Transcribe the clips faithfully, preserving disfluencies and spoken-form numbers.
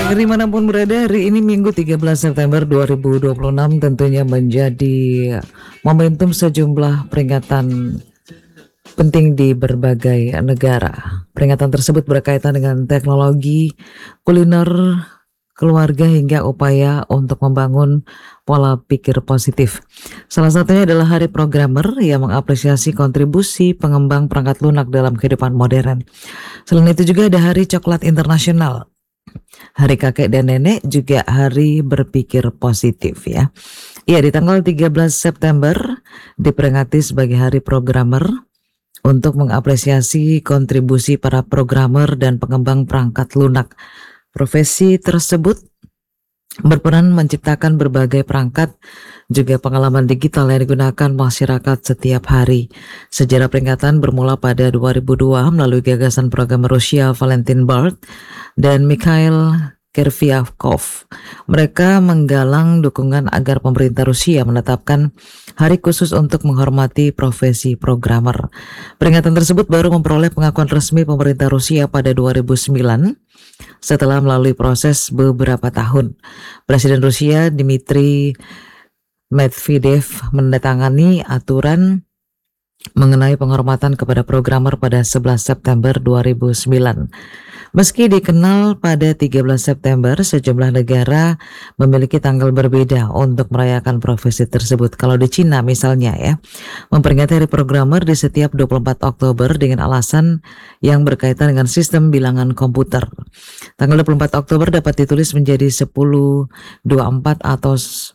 Dimanapun berada, hari ini Minggu tiga belas September dua ribu dua puluh enam tentunya menjadi momentum sejumlah peringatan penting di berbagai negara. Peringatan tersebut berkaitan dengan teknologi, kuliner, keluarga hingga upaya untuk membangun pola pikir positif. Salah satunya adalah Hari Programmer yang mengapresiasi kontribusi pengembang perangkat lunak dalam kehidupan modern. Selain itu juga ada Hari Coklat Internasional, Hari Kakek dan Nenek, juga Hari Berpikir Positif ya. Iya, di tanggal tiga belas September diperingati sebagai Hari Programmer untuk mengapresiasi kontribusi para programmer dan pengembang perangkat lunak. Profesi tersebut berperan menciptakan berbagai perangkat, juga pengalaman digital yang digunakan masyarakat setiap hari. Sejarah peringatan bermula pada dua ribu dua melalui gagasan programmer Rusia Valentin Bart dan Mikhail Kerviakov. Mereka menggalang dukungan agar pemerintah Rusia menetapkan hari khusus untuk menghormati profesi programmer. Peringatan tersebut baru memperoleh pengakuan resmi pemerintah Rusia pada dua ribu sembilan setelah melalui proses beberapa tahun. Presiden Rusia Dmitry Medvedev menandatangani aturan mengenai penghormatan kepada programmer pada sebelas September dua ribu sembilan. Meski dikenal pada tiga belas September, sejumlah negara memiliki tanggal berbeda untuk merayakan profesi tersebut. Kalau di Cina misalnya ya, memperingati Hari Programmer di setiap dua puluh empat Oktober dengan alasan yang berkaitan dengan sistem bilangan komputer. Tanggal dua puluh empat Oktober dapat ditulis menjadi sepuluh dua puluh empat atau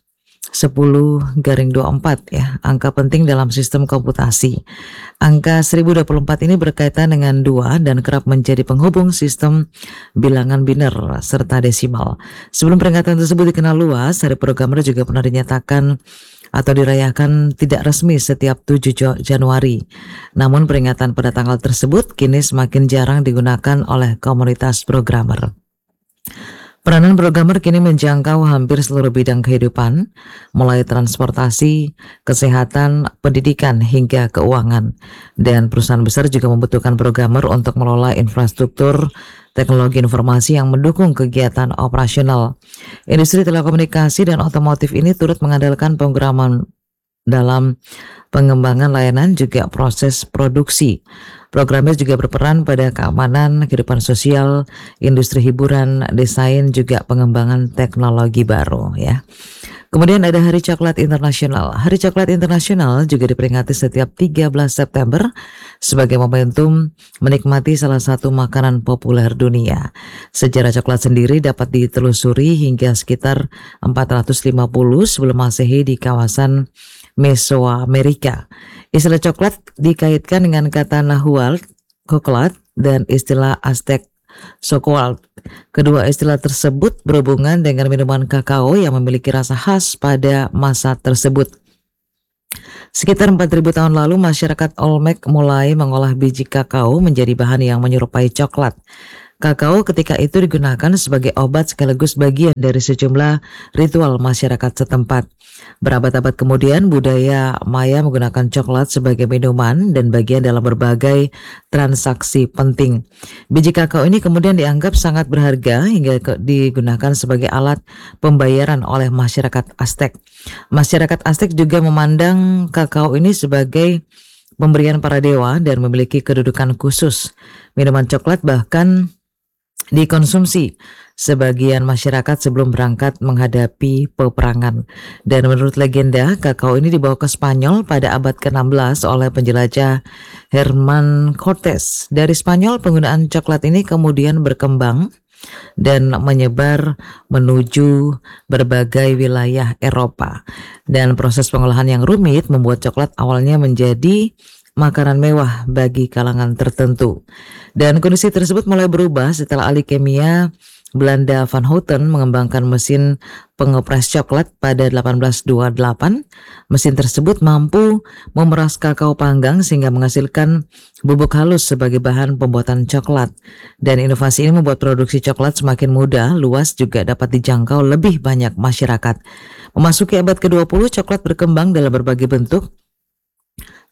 sepuluh garing dua puluh empat ya, angka penting dalam sistem komputasi. Angka seribu dua puluh empat ini berkaitan dengan dua dan kerap menjadi penghubung sistem bilangan biner serta desimal. Sebelum peringatan tersebut dikenal luas, Hari Programmer juga pernah dinyatakan atau dirayakan tidak resmi setiap tujuh Januari. Namun peringatan pada tanggal tersebut kini semakin jarang digunakan oleh komunitas programmer. Peranan programmer kini menjangkau hampir seluruh bidang kehidupan, mulai transportasi, kesehatan, pendidikan, hingga keuangan. Dan perusahaan besar juga membutuhkan programmer untuk mengelola infrastruktur teknologi informasi yang mendukung kegiatan operasional. Industri telekomunikasi dan otomotif ini turut mengandalkan pemrograman dalam pengembangan layanan juga proses produksi. Programmer juga berperan pada keamanan, kehidupan sosial, industri hiburan, desain, juga pengembangan teknologi baru ya. Kemudian ada Hari Coklat Internasional. Hari Coklat Internasional juga diperingati setiap tiga belas September sebagai momentum menikmati salah satu makanan populer dunia. Sejarah coklat sendiri dapat ditelusuri hingga sekitar empat ratus lima puluh sebelum Masehi di kawasan Mesoamerika. Istilah coklat dikaitkan dengan kata Nahuatl, coklat, dan istilah Aztec, Xochitl. Kedua istilah tersebut berhubungan dengan minuman kakao yang memiliki rasa khas pada masa tersebut. Sekitar empat ribu tahun lalu, masyarakat Olmec mulai mengolah biji kakao menjadi bahan yang menyerupai coklat. Kakao ketika itu digunakan sebagai obat sekaligus bagian dari sejumlah ritual masyarakat setempat. Berabad-abad kemudian, budaya Maya menggunakan coklat sebagai minuman dan bagian dalam berbagai transaksi penting. Biji kakao ini kemudian dianggap sangat berharga hingga digunakan sebagai alat pembayaran oleh masyarakat Aztec. Masyarakat Aztec juga memandang kakao ini sebagai pemberian para dewa dan memiliki kedudukan khusus. Minuman coklat bahkan dikonsumsi sebagian masyarakat sebelum berangkat menghadapi peperangan. Dan menurut legenda, kakao ini dibawa ke Spanyol pada abad ke enam belas oleh penjelajah Herman Cortes. Dari Spanyol, penggunaan coklat ini kemudian berkembang dan menyebar menuju berbagai wilayah Eropa. Dan proses pengolahan yang rumit membuat coklat awalnya menjadi makanan mewah bagi kalangan tertentu. Dan kondisi tersebut mulai berubah setelah ahli kimia Belanda Van Houten mengembangkan mesin pengepres coklat pada delapan belas dua puluh delapan. Mesin tersebut mampu memeras kakao panggang sehingga menghasilkan bubuk halus sebagai bahan pembuatan coklat. Dan inovasi ini membuat produksi coklat semakin mudah, luas, juga dapat dijangkau lebih banyak masyarakat. Memasuki abad ke dua puluh, coklat berkembang dalam berbagai bentuk,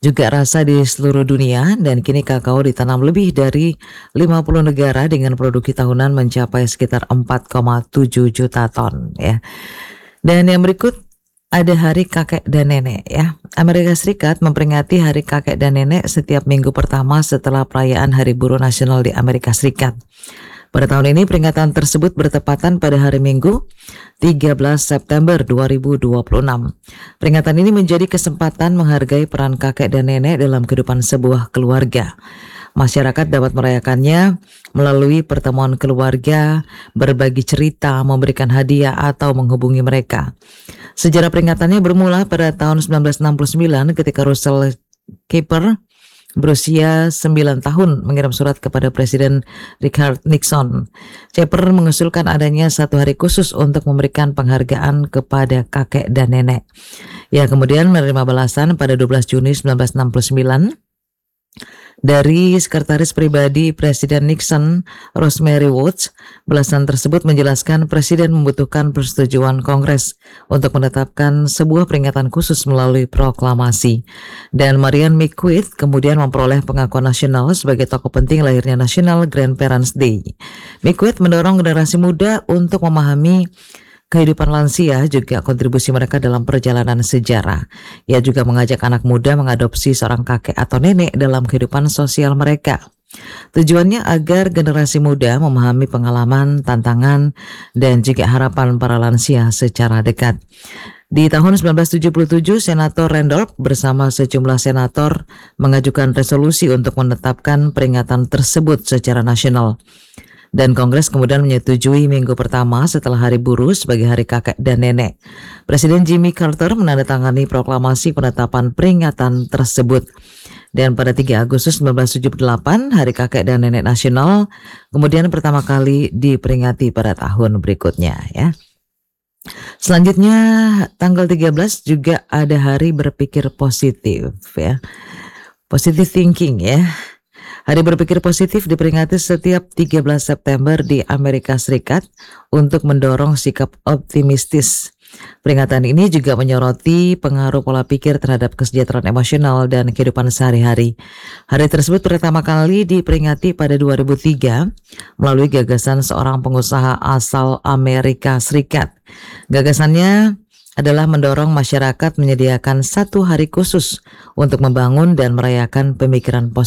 juga rasa di seluruh dunia, dan kini kakao ditanam lebih dari lima puluh negara dengan produksi tahunan mencapai sekitar empat koma tujuh juta ton ya. Dan yang berikut ada Hari Kakek dan Nenek ya. Amerika Serikat memperingati Hari Kakek dan Nenek setiap minggu pertama setelah perayaan Hari Buruh Nasional di Amerika Serikat. Pada tahun ini peringatan tersebut bertepatan pada hari Minggu tiga belas September dua ribu dua puluh enam. Peringatan ini menjadi kesempatan menghargai peran kakek dan nenek dalam kehidupan sebuah keluarga. Masyarakat dapat merayakannya melalui pertemuan keluarga, berbagi cerita, memberikan hadiah, atau menghubungi mereka. Sejarah peringatannya bermula pada tahun sembilan belas enam puluh sembilan ketika Russell Keiper berusia sembilan tahun mengirim surat kepada Presiden Richard Nixon. Keiper mengusulkan adanya satu hari khusus untuk memberikan penghargaan kepada kakek dan nenek. Ia kemudian menerima balasan pada dua belas Juni sembilan belas enam puluh sembilan dari sekretaris pribadi Presiden Nixon, Rosemary Woods. Balasan tersebut menjelaskan Presiden membutuhkan persetujuan Kongres untuk menetapkan sebuah peringatan khusus melalui proklamasi. Dan Marianne McQuaid kemudian memperoleh pengakuan nasional sebagai tokoh penting lahirnya National Grandparents Day. McQuaid mendorong generasi muda untuk memahami kehidupan lansia, juga kontribusi mereka dalam perjalanan sejarah. Ia juga mengajak anak muda mengadopsi seorang kakek atau nenek dalam kehidupan sosial mereka. Tujuannya agar generasi muda memahami pengalaman, tantangan, dan juga harapan para lansia secara dekat. Di tahun sembilan belas tujuh puluh tujuh, Senator Randolph bersama sejumlah senator mengajukan resolusi untuk menetapkan peringatan tersebut secara nasional. Dan Kongres kemudian menyetujui minggu pertama setelah Hari Buruh sebagai Hari Kakek dan Nenek. Presiden Jimmy Carter menandatangani proklamasi penetapan peringatan tersebut. Dan pada tiga Agustus sembilan belas tujuh puluh delapan, Hari Kakek dan Nenek Nasional kemudian pertama kali diperingati pada tahun berikutnya ya. Selanjutnya tanggal tiga belas juga ada Hari Berpikir Positif ya. Positive thinking ya. Hari Berpikir Positif diperingati setiap tiga belas September di Amerika Serikat untuk mendorong sikap optimistis. Peringatan ini juga menyoroti pengaruh pola pikir terhadap kesejahteraan emosional dan kehidupan sehari-hari. Hari tersebut pertama kali diperingati pada dua ribu tiga melalui gagasan seorang pengusaha asal Amerika Serikat. Gagasannya adalah mendorong masyarakat menyediakan satu hari khusus untuk membangun dan merayakan pemikiran positif